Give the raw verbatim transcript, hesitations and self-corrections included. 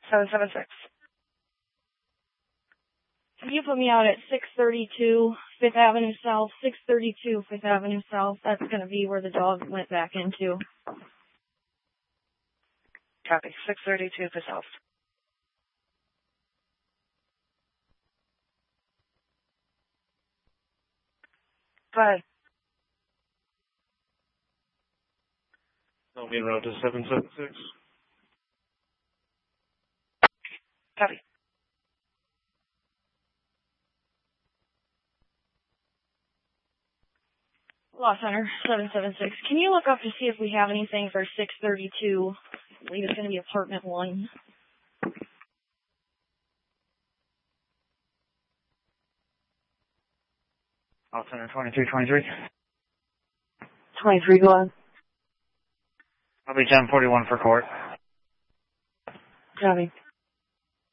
seven seven six. Can you put me out at six thirty-two Fifth Avenue South, six thirty-two Fifth Avenue South? That's going to be where the dog went back into. Copy. six thirty-two Fifth South. Go ahead. No, being route to seven seven six. Copy. Law Center, seven seven six. Can you look up to see if we have anything for six thirty-two? I believe it's going to be apartment one. Law Center, twenty-three twenty-three. twenty-three, go on. I'll be ten forty-one for court. Copy.